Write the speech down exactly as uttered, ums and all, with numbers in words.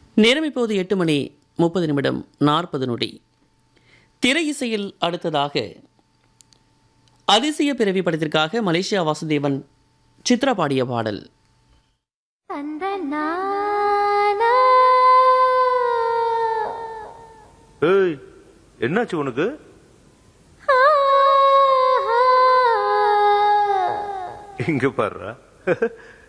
நேரம் இப்போது எட்டு மணி முப்பது நிமிடம் நாற்பது நொடி. திரை இசையில் அடுத்ததாக அதிசய பிறவி படத்திற்காக மலேசியா வாசுதேவன் சித்ரா பாடிய பாடல். ஏய், என்னாச்சு உனக்கு? இங்க பாருடா.